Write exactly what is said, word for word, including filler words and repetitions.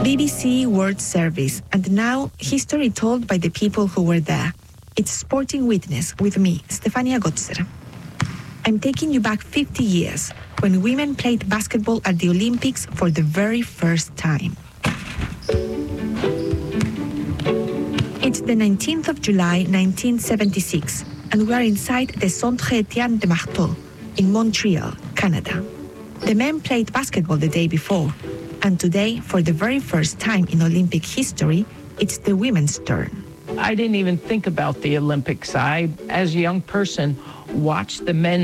B B C World Service, and now history told by the people who were there. It's Sporting Witness with me, Stefania Gotzer. I'm taking you back fifty years, when women played basketball at the Olympics for the very first time. It's the nineteenth of July, nineteen seventy-six, and we are inside the Centre Etienne de Marteau in Montreal, Canada. The men played basketball the day before, and today, for the very first time in Olympic history, it's the women's turn. I didn't even think about the Olympics. I, as a young person, watched the men